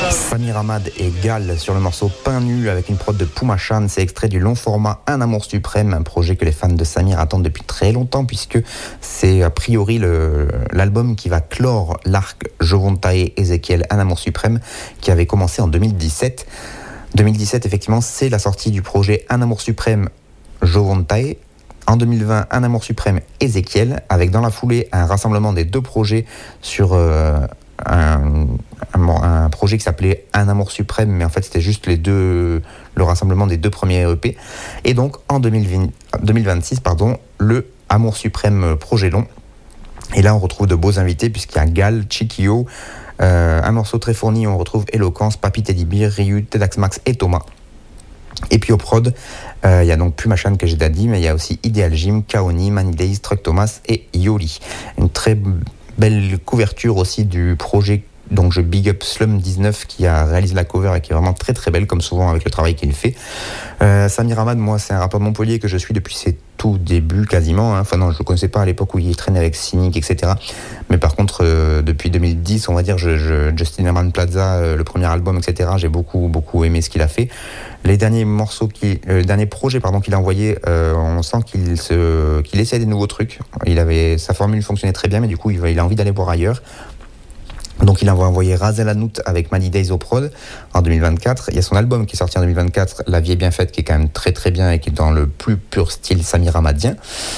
Samir Ahmad et Gal sur le morceau Pain nu avec une prod de Poumachan. C'est extrait du long format Un amour suprême, un projet que les fans de Samir attendent depuis très longtemps puisque c'est a priori l'album qui va clore l'arc Jovontae Ezekiel Un amour suprême qui avait commencé en 2017. 2017 effectivement c'est la sortie du projet Un amour suprême Jovontae. En 2020, Un amour suprême Ezekiel, avec dans la foulée un rassemblement des deux projets sur un projet qui s'appelait Un amour suprême, mais en fait c'était juste le rassemblement des deux premiers EP. Et donc en 2026, le Amour suprême projet long. Et là on retrouve de beaux invités puisqu'il y a Gal, Chikio, un morceau très fourni, on retrouve Eloquence, Papi Teddy Bear, Ryu, Tedax Max et Thomas. Et puis au prod, il y a donc Poumachan que j'ai déjà dit, mais il y a aussi Ideal Gym, Kaoni, Many Days, Truck Thomas et Yoli. Une très belle couverture aussi du projet, donc je big up Slum19 qui a réalisé la cover et qui est vraiment très très belle comme souvent avec le travail qu'il fait. Samir Ahmad, moi c'est un rappeur de Montpellier que je suis depuis ses tout débuts quasiment, hein. Enfin non, je le connaissais pas à l'époque où il traînait avec Cynic, etc. Mais par contre depuis 2010 on va dire Justin Herman Plaza, le premier album, etc. J'ai beaucoup aimé ce qu'il a fait. Les derniers morceaux le dernier projet qu'il a envoyé, on sent qu'il essaie des nouveaux trucs. Sa formule fonctionnait très bien mais du coup il a envie d'aller voir ailleurs. Donc il a envoyé Razel Hanout avec Many Days au prod en 2024. Il y a son album qui est sorti en 2024, La vie est bien faite, qui est quand même très très bien et qui est dans le plus pur style Samir Ahmadien.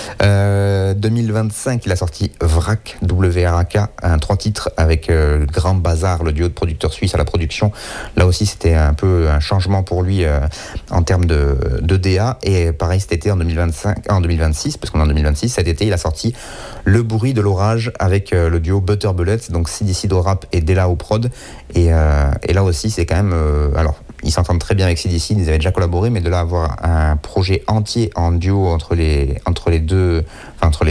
2025, il a sorti Vrac, WRAK, un 3 titres avec Grand Bazar, le duo de producteurs suisses à la production. Là aussi c'était un peu un changement pour lui en termes de DA. Et pareil cet été en 2026, parce qu'on est en 2026, cet été il a sorti Le bruit de l'orage avec le duo Butter Bullets, donc CDC Dora et Della au prod, et là aussi c'est quand même alors ils s'entendent très bien avec CDC, ils avaient déjà collaboré, mais de là avoir un projet entier en duo entre les